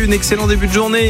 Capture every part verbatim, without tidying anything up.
une, excellent début de journée.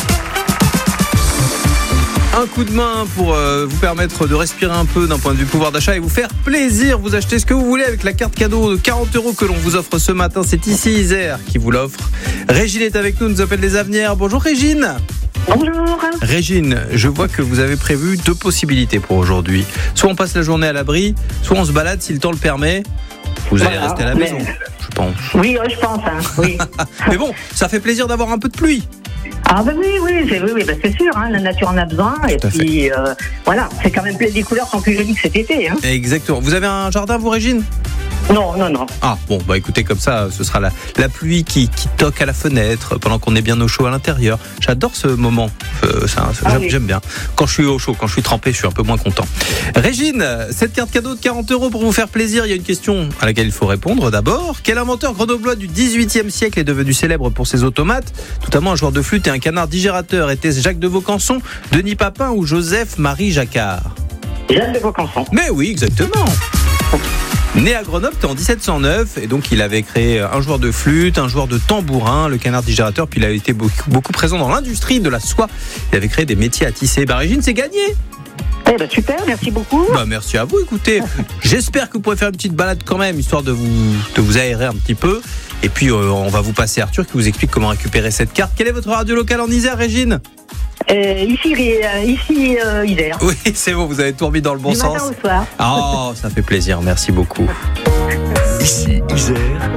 Un coup de main pour euh, vous permettre de respirer un peu d'un point de vue pouvoir d'achat et vous faire plaisir. Vous achetez ce que vous voulez avec la carte cadeau de quarante euros que l'on vous offre ce matin. C'est ici Isère qui vous l'offre. Régine est avec nous, nous appelle les Avenirs. Bonjour Régine. Bonjour. Régine, je vois que vous avez prévu deux possibilités pour aujourd'hui. Soit on passe la journée à l'abri, soit on se balade si le temps le permet. Vous allez Voilà, rester à la mais... maison, je pense. Oui, je pense. Hein, oui. Mais bon, ça fait plaisir d'avoir un peu de pluie. Ah ben oui, oui, c'est, oui, oui ben c'est sûr, hein, la nature en a besoin. Et Tout à puis, euh, voilà, c'est quand même plein, les couleurs sont plus jolies que cet été. Hein. Exactement. Vous avez un jardin, vous, Régine ? Non, non, non. Ah bon, bah écoutez, comme ça, ce sera la, la pluie qui, qui toque à la fenêtre pendant qu'on est bien au chaud à l'intérieur. J'adore ce moment, euh, ça, ça, Ah j'aime, oui. j'aime bien. Quand je suis au chaud, quand je suis trempé, je suis un peu moins content. Régine, cette carte cadeau de quarante euros pour vous faire plaisir, il y a une question à laquelle il faut répondre d'abord. Quel inventeur grenoblois du dix-huitième siècle est devenu célèbre pour ses automates, notamment un joueur de flûte et un canard digérateur? Était-ce Jacques de Vaucanson, Denis Papin ou Joseph-Marie Jacquard? Jeanne de Vaucanson. Mais oui, exactement. Né à Grenoble en dix-sept cent neuf, et donc il avait créé un joueur de flûte, un joueur de tambourin, le canard digérateur, puis il a été beaucoup, beaucoup présent dans l'industrie de la soie. Il avait créé des métiers à tisser. Bah Régine, c'est gagné. Eh ben super, merci beaucoup. Bah merci à vous. Écoutez, j'espère que vous pourrez faire une petite balade quand même, histoire de vous de vous aérer un petit peu. Et puis euh, on va vous passer Arthur qui vous explique comment récupérer cette carte. Quelle est votre radio locale en Isère, Régine? Euh, ici, euh, ici euh, Isère. Oui, c'est bon, vous avez tout remis dans le bon Du sens. matin au soir. Oh, ça fait plaisir, merci beaucoup. Ici Isère.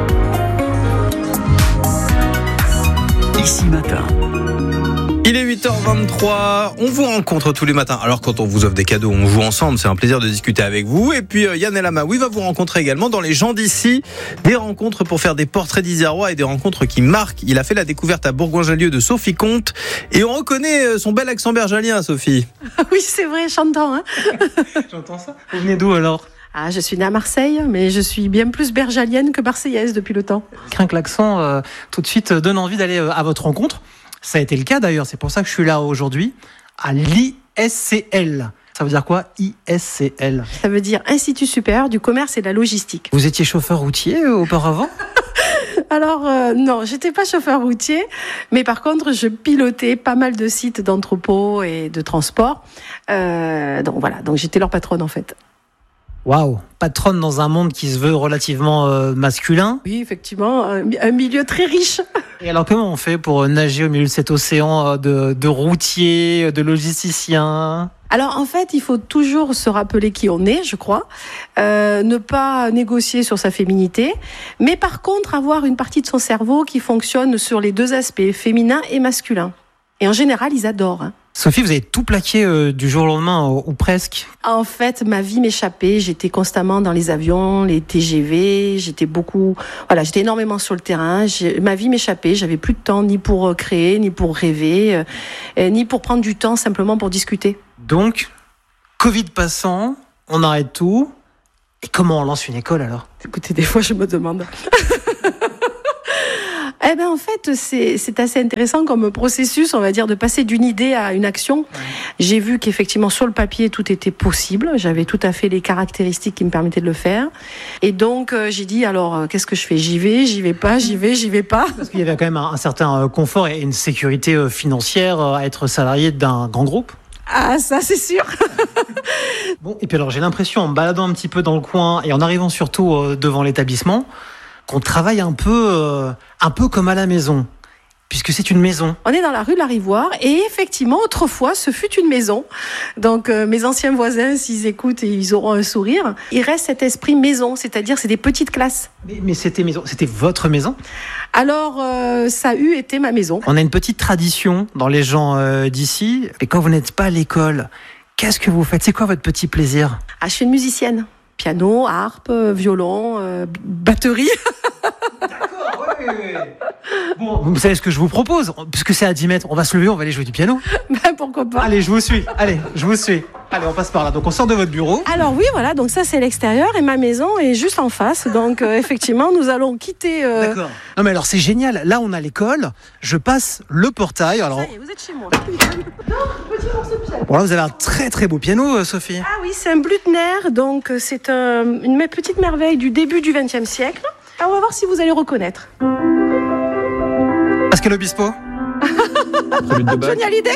Ici Matin. Il est huit heures vingt-trois, on vous rencontre tous les matins. Alors quand on vous offre des cadeaux, on joue ensemble, c'est un plaisir de discuter avec vous. Et puis euh, Yann El Amaoui va vous rencontrer également dans Les gens d'ici. Des rencontres pour faire des portraits d'Isérois et des rencontres qui marquent. Il a fait la découverte à Bourgoin-Jallieu de Sophie Comte. Et on reconnaît son bel accent bergalien, Sophie. Oui, c'est vrai, j'entends. Hein. J'entends ça. Vous venez d'où alors? Ah, je suis née à Marseille, mais je suis bien plus bergalienne que marseillaise depuis le temps. Crains que l'accent euh, tout de suite donne envie d'aller euh, à votre rencontre. Ça a été le cas d'ailleurs, c'est pour ça que je suis là aujourd'hui, à l'I S C L. Ça veut dire quoi, I S C L? Ça veut dire Institut supérieur du commerce et de la logistique. Vous étiez chauffeur routier euh, auparavant? Alors, euh, non, j'étais pas chauffeur routier, mais par contre, je pilotais pas mal de sites d'entrepôts et de transport. Euh, donc voilà, donc j'étais leur patronne en fait. Waouh, patronne dans un monde qui se veut relativement euh, masculin. Oui, effectivement, un, un milieu très riche. Et alors comment on fait pour nager au milieu de cet océan euh, de, de routiers, de logisticiens? Alors en fait, il faut toujours se rappeler qui on est, je crois, euh, ne pas négocier sur sa féminité, mais par contre avoir une partie de son cerveau qui fonctionne sur les deux aspects, féminin et masculin. Et en général, ils adorent. Hein. Sophie, vous avez tout plaqué euh, du jour au lendemain, ou, ou presque. En fait, ma vie m'échappait. J'étais constamment dans les avions, les T G V. J'étais beaucoup, voilà, j'étais énormément sur le terrain. J'ai, ma vie m'échappait. J'avais plus de temps ni pour créer, ni pour rêver, euh, ni pour prendre du temps simplement pour discuter. Donc, Covid passant, on arrête tout. Et comment on lance une école alors? Écoutez, des fois, je me demande. Eh ben en fait, c'est, c'est assez intéressant comme processus, on va dire, de passer d'une idée à une action. Ouais. J'ai vu qu'effectivement, sur le papier, tout était possible. J'avais tout à fait les caractéristiques qui me permettaient de le faire. Et donc, euh, j'ai dit, alors, euh, qu'est-ce que je fais? J'y vais, j'y vais pas, j'y vais, j'y vais pas. Parce qu'il y avait quand même un, un certain confort et une sécurité financière à être salarié d'un grand groupe. Ah, ça, c'est sûr. Bon, et puis alors, j'ai l'impression, en me baladant un petit peu dans le coin et en arrivant surtout euh, devant l'établissement, qu'on travaille un peu, euh, un peu comme à la maison, puisque c'est une maison. On est dans la rue de la Rivoire et effectivement, autrefois, ce fut une maison. Donc, euh, mes anciens voisins, s'ils écoutent, ils auront un sourire. Il reste cet esprit maison, c'est-à-dire c'est des petites classes. Mais, mais c'était maison, c'était votre maison? Alors, euh, ça a eu été ma maison. On a une petite tradition dans les gens euh, d'ici. Et quand vous n'êtes pas à l'école, qu'est-ce que vous faites? C'est quoi votre petit plaisir? Ah, je suis une musicienne. Piano, harpe, violon, euh, batterie. D'accord, oui, oui. Bon, vous savez ce que je vous propose? Puisque c'est à dix mètres, on va se lever, on va aller jouer du piano. Ben, pourquoi pas? Allez, je vous suis. Allez, je vous suis. Allez, on passe par là. Donc, on sort de votre bureau. Alors oui, voilà. Donc ça, c'est l'extérieur et ma maison est juste en face. Donc euh, effectivement, nous allons quitter... Euh... D'accord. Non, mais alors, c'est génial. Là, on a l'école. Je passe le portail. Alors... Ça y est, vous êtes chez moi. Non, petit morceau de piano. Bon, là, vous avez un très, très beau piano, Sophie. Ah oui, c'est un Blüthner. Donc, c'est un, une petite merveille du début du vingtième siècle. Alors, on va voir si vous allez reconnaître. Pascal Obispo? Prélude de bac. Johnny Hallyday.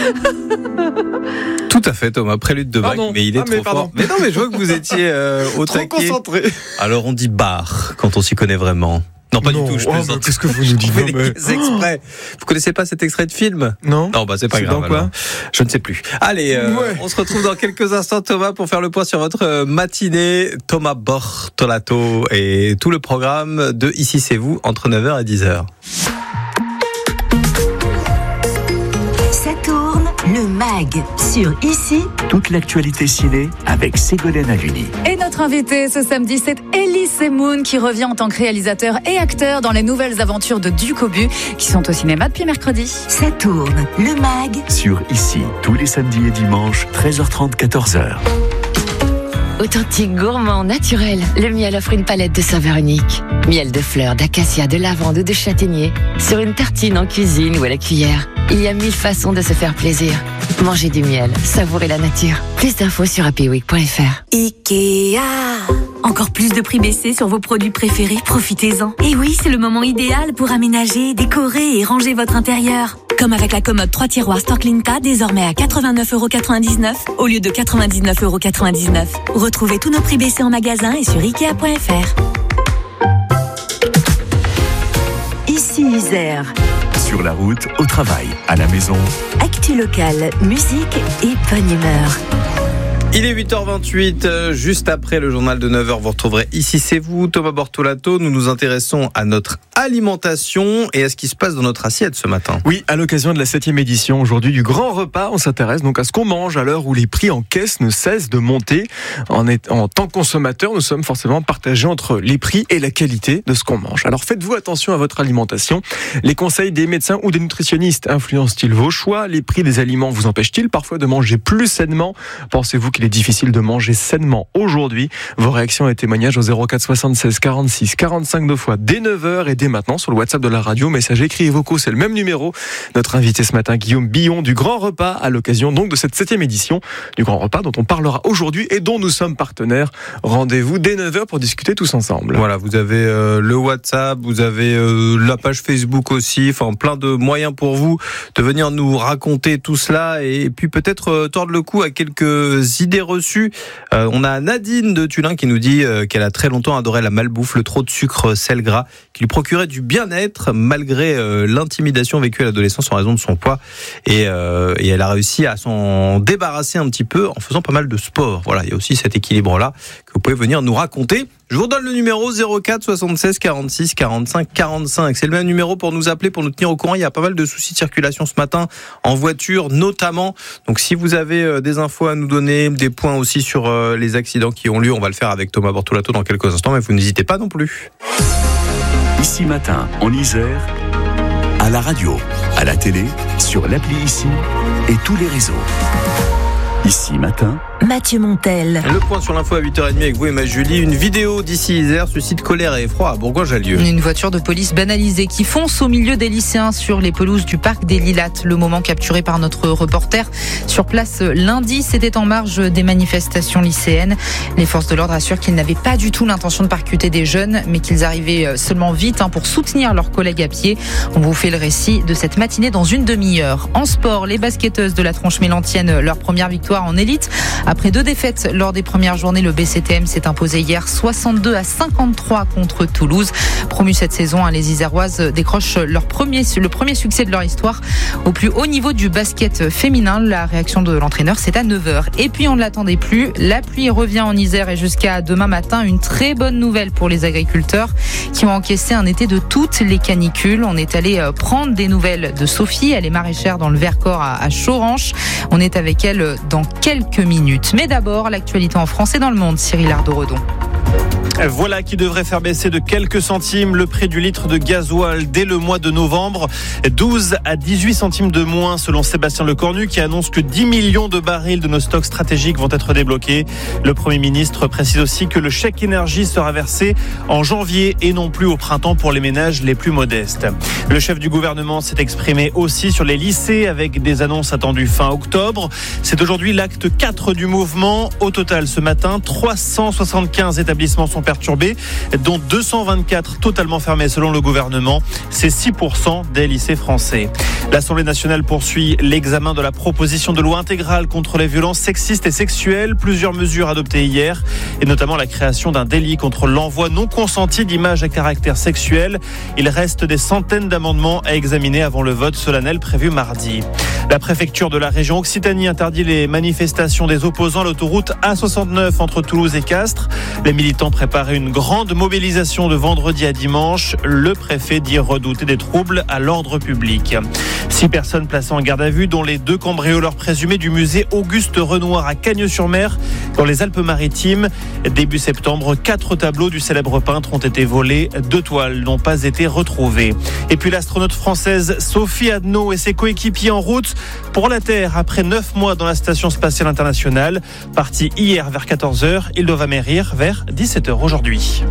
Tout à fait, Thomas, prélude de bac, Pardon. mais il est Ah, trop mais fort. pardon. Mais non, mais je vois que vous étiez euh, au Trop taquet. concentré. Alors on dit bar quand on s'y connaît vraiment. Non, pas Non, du tout, je oh, plaisante. bah, qu'est-ce que vous nous dites, Je fais non, des mais- caisses exprès. Vous connaissez pas cet extrait de film? Non. Non, bah c'est pas C'est grave. dans quoi alors. Je ne sais plus. Allez, euh, Ouais. on se retrouve dans quelques instants, Thomas, pour faire le point sur votre euh, matinée. Thomas Bortolato et tout le programme de Ici c'est vous entre neuf heures et dix heures. Ça tourne, le mag sur Ici. Toute l'actualité ciné avec Ségolène Haluni. Et notre invité ce samedi, c'est Elie Semoun qui revient en tant que réalisateur et acteur dans les nouvelles aventures de Duc Aubu qui sont au cinéma depuis mercredi. Ça tourne, le mag. Sur Ici, tous les samedis et dimanches, treize heures trente, quatorze heures. Authentique, gourmand, naturel, le miel offre une palette de saveurs uniques. Miel de fleurs, d'acacia, de lavande ou de châtaignier. Sur une tartine, en cuisine ou à la cuillère. Il y a mille façons de se faire plaisir. Mangez du miel, savourez la nature. Plus d'infos sur happy week point f r. Ikea. Encore plus de prix baissés sur vos produits préférés, profitez-en. Et oui, c'est le moment idéal pour aménager, décorer et ranger votre intérieur. Comme avec la commode trois tiroirs Storklinka, désormais à quatre-vingt-neuf euros quatre-vingt-dix-neuf au lieu de quatre-vingt-dix-neuf euros quatre-vingt-dix-neuf. Retrouvez tous nos prix baissés en magasin et sur ikea point f r. Ici Isère. Sur la route, au travail, à la maison. Actu locale, musique et bonne humeur. Il est huit heures vingt-huit, euh, juste après le journal de neuf heures, vous retrouverez Ici c'est vous, Thomas Bortolato. Nous nous intéressons à notre alimentation et à ce qui se passe dans notre assiette ce matin. Oui, à l'occasion de la septième édition aujourd'hui du Grand Repas, on s'intéresse donc à ce qu'on mange à l'heure où les prix en caisse ne cessent de monter. En, est, en tant que consommateur, nous sommes forcément partagés entre les prix et la qualité de ce qu'on mange. Alors faites-vous attention à votre alimentation. Les conseils des médecins ou des nutritionnistes influencent-ils vos choix? Les prix des aliments vous empêchent-ils parfois de manger plus sainement? Pensez-vous qu'il est difficile de manger sainement aujourd'hui? Vos réactions et témoignages au zéro quatre soixante-seize quarante-six quarante-cinq deux fois dès neuf heures et dès maintenant sur le WhatsApp de la radio. Messages écrits et vocaux, c'est le même numéro. Notre invité ce matin, Guillaume Billon du Grand Repas, à l'occasion donc de cette septième édition du Grand Repas dont on parlera aujourd'hui et dont nous sommes partenaires. Rendez-vous dès neuf heures pour discuter tous ensemble. Voilà, vous avez euh, le WhatsApp, vous avez euh, la page Facebook aussi, enfin plein de moyens pour vous de venir nous raconter tout cela et puis peut-être euh, tordre le cou à quelques idées reçues. Euh, on a Nadine de Tulin qui nous dit euh, qu'elle a très longtemps adoré la malbouffe, le trop de sucre, sel, gras, qui lui procurait du bien-être malgré euh, l'intimidation vécue à l'adolescence en raison de son poids. Et, euh, et elle a réussi à s'en débarrasser un petit peu en faisant pas mal de sport. Voilà, il y a aussi cet équilibre-là que vous pouvez venir nous raconter. Je vous redonne le numéro zéro quatre soixante-seize quarante-six quarante-cinq quarante-cinq. C'est le même numéro pour nous appeler, pour nous tenir au courant. Il y a pas mal de soucis de circulation ce matin, en voiture notamment. Donc si vous avez des infos à nous donner, des points aussi sur les accidents qui ont lieu, on va le faire avec Thomas Bortolato dans quelques instants, mais vous n'hésitez pas non plus. Ici matin, en Isère, à la radio, à la télé, sur l'appli Ici et tous les réseaux. Ici matin, Mathieu Montel. Le point sur l'info à huit heures trente avec vous et ma Julie. Une vidéo d'ici Isère suscite colère et effroi à Bourgoin-Jallieu. Une voiture de police banalisée qui fonce au milieu des lycéens sur les pelouses du parc des Lilates. Le moment capturé par notre reporter sur place lundi, c'était en marge des manifestations lycéennes. Les forces de l'ordre assurent qu'ils n'avaient pas du tout l'intention de percuter des jeunes, mais qu'ils arrivaient seulement vite hein, pour soutenir leurs collègues à pied. On vous fait le récit de cette matinée dans une demi-heure. En sport, les basketteuses de la Tronche-Mélantienne, leur première victoire en élite. Après deux défaites lors des premières journées, le B C T M s'est imposé hier soixante-deux à cinquante-trois contre Toulouse. Promu cette saison, les Iséroises décrochent leur premier, le premier succès de leur histoire au plus haut niveau du basket féminin. La réaction de l'entraîneur, c'est à neuf heures. Et puis on ne l'attendait plus. La pluie revient en Isère et jusqu'à demain matin. Une très bonne nouvelle pour les agriculteurs qui ont encaissé un été de toutes les canicules. On est allé prendre des nouvelles de Sophie. Elle est maraîchère dans le Vercors à Choranche. On est avec elle dans quelques minutes. Mais d'abord, l'actualité en France et dans le monde. Cyril Ardo-Redon. Voilà qui devrait faire baisser de quelques centimes le prix du litre de gasoil dès le mois de novembre. douze à dix-huit centimes de moins selon Sébastien Lecornu qui annonce que dix millions de barils de nos stocks stratégiques vont être débloqués. Le Premier ministre précise aussi que le chèque énergie sera versé en janvier et non plus au printemps pour les ménages les plus modestes. Le chef du gouvernement s'est exprimé aussi sur les lycées avec des annonces attendues fin octobre. C'est aujourd'hui l'acte quatre du mouvement. Au total, ce matin, trois cent soixante-quinze établissements sont sont perturbés, dont deux cent vingt-quatre totalement fermés selon le gouvernement. C'est six pour cent des lycées français. L'Assemblée nationale poursuit l'examen de la proposition de loi intégrale contre les violences sexistes et sexuelles. Plusieurs mesures adoptées hier, et notamment la création d'un délit contre l'envoi non consenti d'images à caractère sexuel. Il reste des centaines d'amendements à examiner avant le vote solennel prévu mardi. La préfecture de la région Occitanie interdit les manifestations des opposants à l'autoroute A soixante-neuf entre Toulouse et Castres. Les militants préparaient une grande mobilisation de vendredi à dimanche. Le préfet dit redouter des troubles à l'ordre public. Six personnes placées en garde à vue, dont les deux cambrioleurs présumés du musée Auguste Renoir à Cagnes-sur-Mer, dans les Alpes-Maritimes. Début septembre, quatre tableaux du célèbre peintre ont été volés. Deux toiles n'ont pas été retrouvées. Et puis l'astronaute française Sophie Adno et ses coéquipiers en route pour la Terre après neuf mois dans la Station Spatiale Internationale. Partis hier vers quatorze heures, ils doivent amérir vers dix-sept heures aujourd'hui.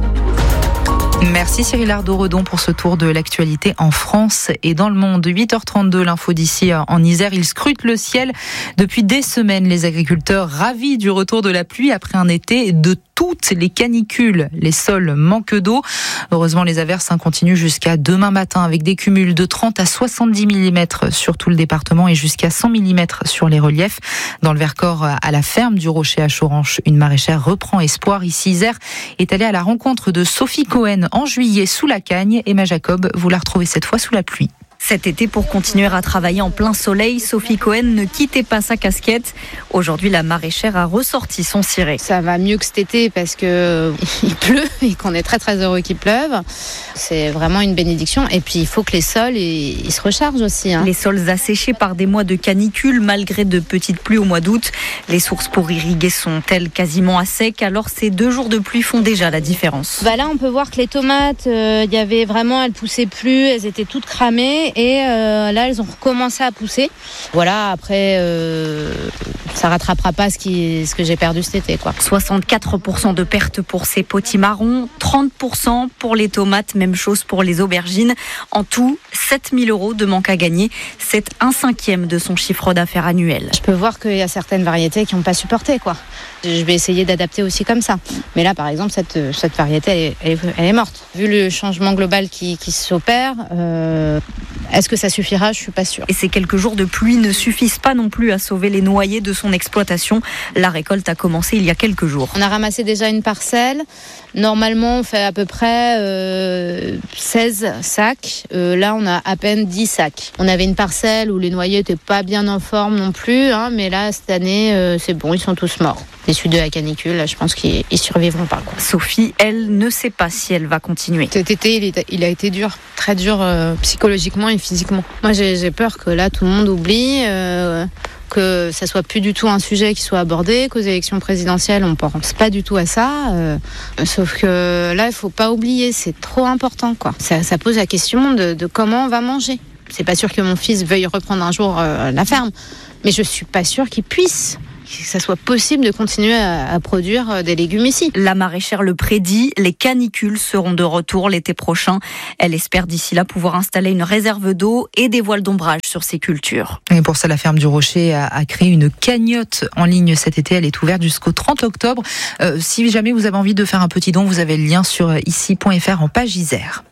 Merci Cyril Ardo-Redon pour ce tour de l'actualité en France et dans le monde. huit heures trente-deux, l'info d'ici en Isère. Ils scrutent le ciel depuis des semaines. Les agriculteurs ravis du retour de la pluie après un été de toutes les canicules. Les sols manquent d'eau. Heureusement, les averses continuent jusqu'à demain matin avec des cumuls de trente à soixante-dix millimètres sur tout le département et jusqu'à cent millimètres sur les reliefs. Dans le Vercors, à la ferme du Rocher à Choranche, une maraîchère reprend espoir. Ici, Isère est allée à la rencontre de Sophie Cohen en juillet sous la cagne. Emma Jacob, vous la retrouvez cette fois sous la pluie. Cet été, pour continuer à travailler en plein soleil, Sophie Cohen ne quittait pas sa casquette. Aujourd'hui, la maraîchère a ressorti son ciré. Ça va mieux que cet été parce que il pleut et qu'on est très très heureux qu'il pleuve. C'est vraiment une bénédiction. Et puis, il faut que les sols ils, ils se rechargent aussi. Hein. Les sols asséchés par des mois de canicule, malgré de petites pluies au mois d'août. Les sources pour irriguer sont-elles quasiment à sec? Alors, ces deux jours de pluie font déjà la différence. Bah là, on peut voir que les tomates, il euh, y avait vraiment, elles poussaient plus, elles étaient toutes cramées. Et euh, là, elles ont recommencé à pousser. Voilà, après, euh, ça rattrapera pas ce, qui, ce que j'ai perdu cet été, quoi. soixante-quatre pour cent de pertes pour ces potimarrons, trente pour cent pour les tomates, même chose pour les aubergines. En tout, sept mille euros de manque à gagner. C'est un cinquième de son chiffre d'affaires annuel. Je peux voir qu'il y a certaines variétés qui n'ont pas supporté, quoi. Je vais essayer d'adapter aussi comme ça. Mais là, par exemple, cette, cette variété, elle est, elle, est, elle est morte. Vu le changement global qui, qui s'opère, euh, est-ce que ça suffira? Je suis pas sûre. Et ces quelques jours de pluie ne suffisent pas non plus à sauver les noyers de son exploitation. La récolte a commencé il y a quelques jours. On a ramassé déjà une parcelle. Normalement, on fait à peu près euh, seize sacs. Euh, là, on a à peine dix sacs. On avait une parcelle où les noyers n'étaient pas bien en forme non plus, hein, mais là, cette année, euh, c'est bon, ils sont tous morts. Issus de la canicule, là, je pense qu'ils ne survivront pas, quoi. Sophie, elle, ne sait pas si elle va continuer. Cet été, il, est, il a été dur, très dur euh, psychologiquement et physiquement. Moi, j'ai, j'ai peur que là, tout le monde oublie... Euh, que ça soit plus du tout un sujet qui soit abordé, qu'aux élections présidentielles, on pense pas du tout à ça. Euh, sauf que là, il faut pas oublier, c'est trop important, quoi. Ça, ça pose la question de, de comment on va manger. C'est pas sûr que mon fils veuille reprendre un jour euh, la ferme, mais je suis pas sûre qu'il puisse. Que ça soit possible de continuer à, à produire des légumes ici. La maraîchère le prédit, les canicules seront de retour l'été prochain. Elle espère d'ici là pouvoir installer une réserve d'eau et des voiles d'ombrage sur ses cultures. Et pour ça, la ferme du Rocher a, a créé une cagnotte en ligne cet été. Elle est ouverte jusqu'au trente octobre. Euh, si jamais vous avez envie de faire un petit don, vous avez le lien sur ici point f r en page Isère.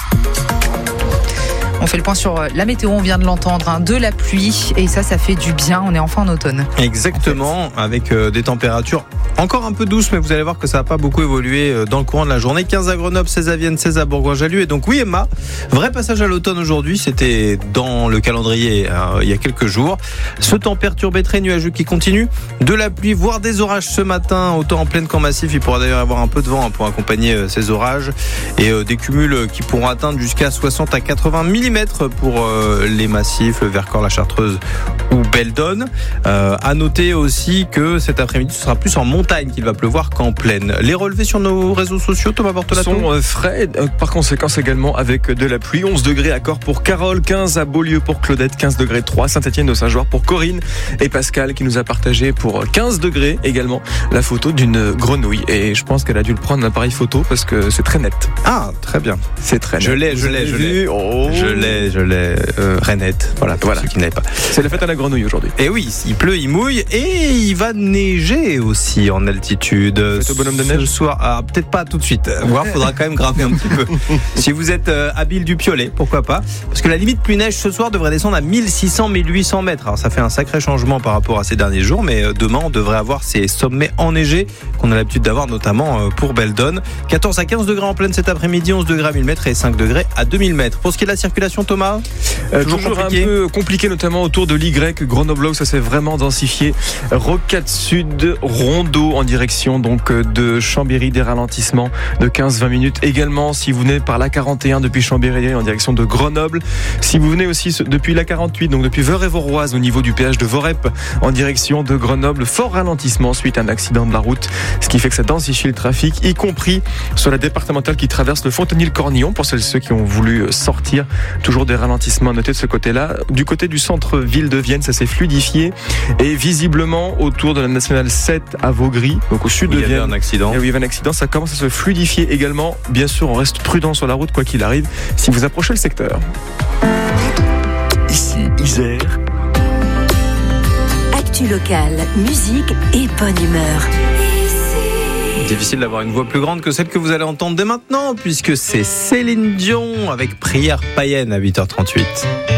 On fait le point sur la météo, on vient de l'entendre, hein, de la pluie, et ça, ça fait du bien, on est enfin en automne. Exactement, en fait. Avec euh, des températures encore un peu douces, mais vous allez voir que ça n'a pas beaucoup évolué euh, dans le courant de la journée. quinze à Grenoble, seize à Vienne, seize à Bourgoin-Jallieu. Et donc oui, Emma, vrai passage à l'automne aujourd'hui, c'était dans le calendrier euh, il y a quelques jours. Ce temps perturbé, très nuageux qui continue, de la pluie, voire des orages ce matin, autant en pleine camp massif. Il pourra d'ailleurs avoir un peu de vent hein, pour accompagner euh, ces orages, et euh, des cumuls qui pourront atteindre jusqu'à soixante à quatre-vingts millimètres pour euh, les massifs, le Vercors, la Chartreuse ou Beldon. Euh, à noter aussi que cet après-midi, ce sera plus en montagne qu'il va pleuvoir qu'en plaine. Les relevés sur nos réseaux sociaux, Thomas Bortolato, sont euh, frais, euh, par conséquent également avec de la pluie. onze degrés à Corps pour Carole, quinze à Beaulieu pour Claudette, quinze degrés trois, Saint-Étienne de Saint-Georges pour Corinne et Pascal qui nous a partagé pour quinze degrés également la photo d'une grenouille. Et je pense qu'elle a dû le prendre un appareil photo parce que c'est très net. Ah, très bien. C'est très net. Je l'ai, je l'ai, je l'ai. Oh. Je l'ai, je l'ai. Euh, Rainette, voilà, pour voilà. ceux qui n'avaient pas. C'est la fête à la grenouille aujourd'hui. Et oui, il pleut, il mouille et il va neiger aussi en altitude. C'est au bonhomme de neige ce soir. Ah, peut-être pas tout de suite. Voir, faudra quand même grimper un petit peu. Si vous êtes euh, habile du Piolet, pourquoi pas. Parce que la limite pluie-neige ce soir devrait descendre à mille six cents à mille huit cents mètres. Alors ça fait un sacré changement par rapport à ces derniers jours, mais euh, demain on devrait avoir ces sommets enneigés qu'on a l'habitude d'avoir notamment euh, pour Beldon. quatorze à quinze degrés en pleine cet après-midi, onze degrés à mille mètres et cinq degrés à deux mille mètres. Pour ce qui est de la circulation, Thomas, euh, toujours, toujours un peu compliqué, notamment autour de l'Y, Grenoble, ça s'est vraiment densifié. Rocade Sud, Rondeau en direction donc de Chambéry, des ralentissements de quinze à vingt minutes. Également, si vous venez par la quarante et un depuis Chambéry en direction de Grenoble, si vous venez aussi depuis la quarante-huit, donc depuis Veur-et-Voroise au niveau du péage de Vorep en direction de Grenoble, fort ralentissement suite à un accident de la route, ce qui fait que ça densifie le trafic, y compris sur la départementale qui traverse le Fontenay-le-Cornillon pour celles et ceux qui ont voulu sortir. Toujours des ralentissements à noter de ce côté-là. Du côté du centre-ville de Vienne, ça s'est fluidifié et visiblement autour de la nationale sept à Vaugry, donc au sud de Vienne. Il y avait un accident. Et où il y avait un accident, ça commence à se fluidifier également. Bien sûr, on reste prudent sur la route quoi qu'il arrive si vous approchez le secteur. Ici, Isère. Actu locale, musique et bonne humeur. Difficile d'avoir une voix plus grande que celle que vous allez entendre dès maintenant, puisque c'est Céline Dion avec Prière païenne à huit heures trente-huit.